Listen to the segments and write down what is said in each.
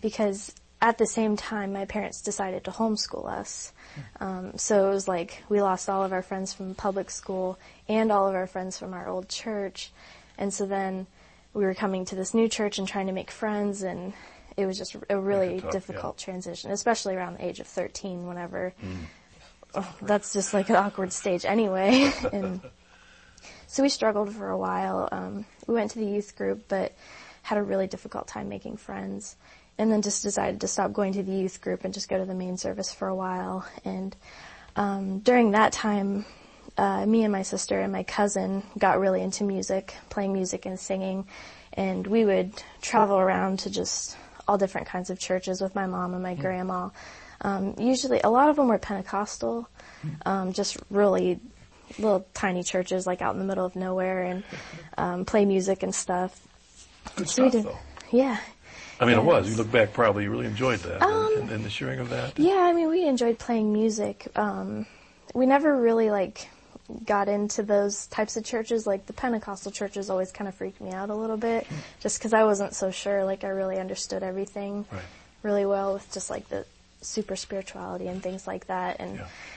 because at the same time, my parents decided to homeschool us. So it was like we lost all of our friends from public school and all of our friends from our old church. And so then we were coming to this new church and trying to make friends, and it was just a really difficult transition, especially around the age of 13 whenever that's just like an awkward stage anyway. And so we struggled for a while. We went to the youth group, but had a really difficult time making friends. And then just decided to stop going to the youth group and just go to the main service for a while. And during that time, me and my sister and my cousin got really into music, playing music and singing. And we would travel around to just all different kinds of churches with my mom and my grandma. Usually, a lot of them were Pentecostal, just really little tiny churches like out in the middle of nowhere, and play music and stuff. Good stuff, though. Yeah. I mean, it was. You look back, probably you really enjoyed that and the sharing of that. Yeah, I mean, we enjoyed playing music. We never really, got into those types of churches. Like, the Pentecostal churches always kind of freaked me out a little bit, just because I wasn't so sure, I really understood everything really well with just, the super spirituality and things like that, and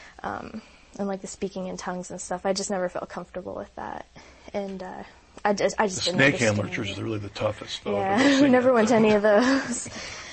the speaking in tongues and stuff. I just never felt comfortable with that. And, I just the didn't snake handler understand. churches are really the toughest, though. Yeah, we never went to any of those.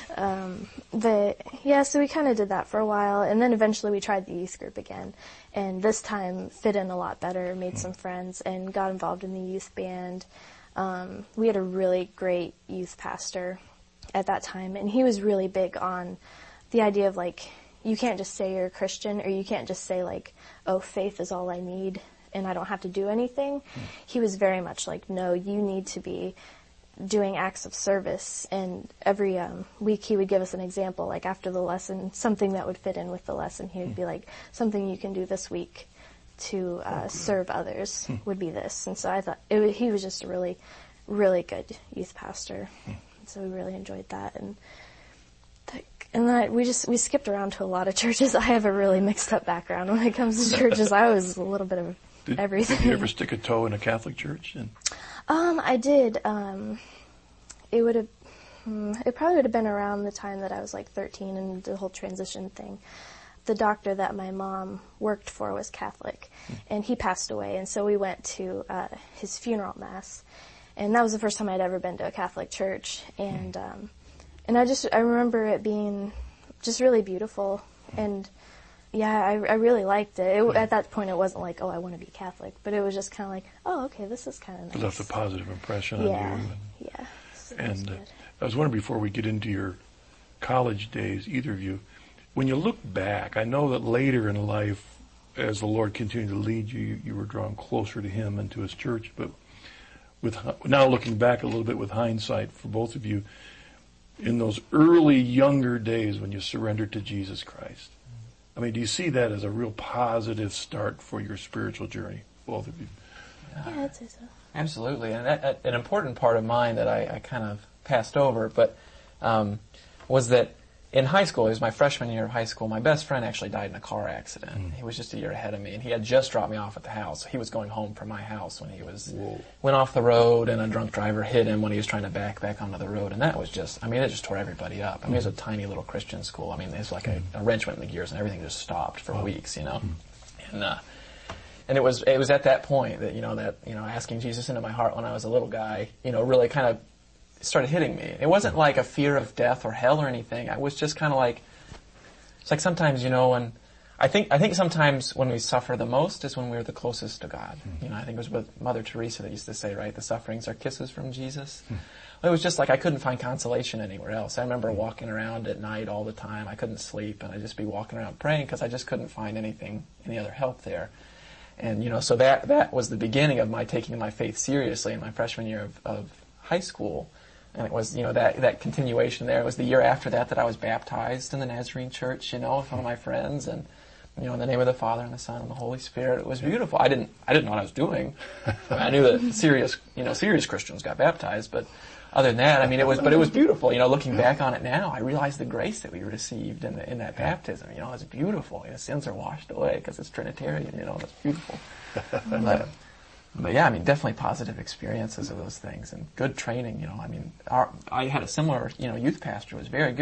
But yeah, so we kind of did that for a while, and then eventually we tried the youth group again, and this time fit in a lot better, made some friends, and got involved in the youth band. We had a really great youth pastor at that time, and he was really big on the idea of you can't just say you're a Christian, or you can't just say oh, faith is all I need and I don't have to do anything. He was very much no, you need to be doing acts of service. And every week he would give us an example, after the lesson, something that would fit in with the lesson. He would be something you can do this week to serve others would be this. And so I thought he was just a really, really good youth pastor. So we really enjoyed that. And then we skipped around to a lot of churches. I have a really mixed up background when it comes to churches. I was a little bit of everything. Did you ever stick a toe in a Catholic church? I did. It probably would have been around the time that I was 13 and the whole transition thing. The doctor that my mom worked for was Catholic, and he passed away, and so we went to his funeral mass, and that was the first time I'd ever been to a Catholic church, and I remember it being just really beautiful, and yeah, I really liked it. At that point, it wasn't oh, I want to be Catholic, but it was just kind of oh, okay, this is kind of nice. It left a positive impression on you. Yeah. So and I was wondering, before we get into your college days, either of you, when you look back, I know that later in life, as the Lord continued to lead you, you were drawn closer to Him and to His church, but now looking back a little bit with hindsight for both of you, in those early, younger days when you surrendered to Jesus Christ, I mean, do you see that as a real positive start for your spiritual journey, both of you? Yeah, I'd say so. Absolutely. And an important part of mine that I kind of passed over, but was that in high school, it was my freshman year of high school, my best friend actually died in a car accident. He was just a year ahead of me, and he had just dropped me off at the house. He was going home from my house when he went off the road, and a drunk driver hit him when he was trying to back onto the road. And that was just, it just tore everybody up. It was a tiny little Christian school. It was like a wrench went in the gears, and everything just stopped for weeks, And it was at that point that, asking Jesus into my heart when I was a little guy, really kind of started hitting me. It wasn't like a fear of death or hell or anything. I was just kind of it's like sometimes, when I think sometimes when we suffer the most is when we're the closest to God. I think it was with Mother Teresa that used to say, right, the sufferings are kisses from Jesus. It was just I couldn't find consolation anywhere else. I remember walking around at night all the time. I couldn't sleep, and I'd just be walking around praying because I just couldn't find any other help there. And, so that was the beginning of my taking my faith seriously in my freshman year of high school. And it was, that continuation there. It was the year after that I was baptized in the Nazarene church, with one of my friends. And, in the name of the Father and the Son and the Holy Spirit. It was beautiful. I didn't know what I was doing. I knew that serious Christians got baptized, but other than that, it was beautiful. Looking back on it now, I realize the grace that we received in that baptism. It's beautiful. Sins are washed away because it's Trinitarian. It's beautiful. But yeah, definitely positive experiences of those things and good training. I had a similar, youth pastor who was very good.